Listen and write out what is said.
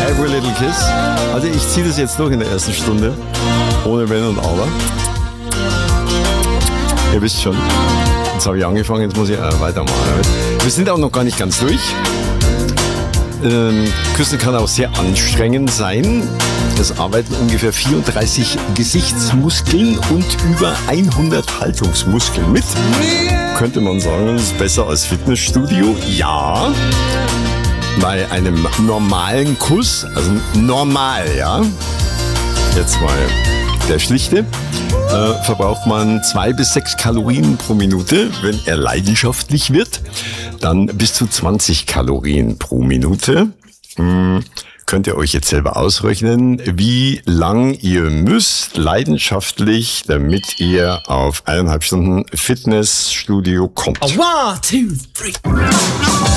Every Little Kiss. Also ich ziehe das jetzt durch in der ersten Stunde. Ohne Wenn und Aber. Ihr wisst schon, jetzt habe ich angefangen, jetzt muss ich weitermachen. Wir sind auch noch gar nicht ganz durch. Küssen kann auch sehr anstrengend sein. Es arbeiten ungefähr 34 Gesichtsmuskeln und über 100 Haltungsmuskeln mit. Könnte man sagen, das ist besser als Fitnessstudio? Ja. Bei einem normalen Kuss, also normal, ja, jetzt mal der schlichte, verbraucht man 2 bis 6 Kalorien pro Minute. Wenn er leidenschaftlich wird, dann bis zu 20 Kalorien pro Minute. Könnt ihr euch jetzt selber ausrechnen, wie lang ihr müsst leidenschaftlich, damit ihr auf 1,5 Stunden Fitnessstudio kommt. 1, 2, 3.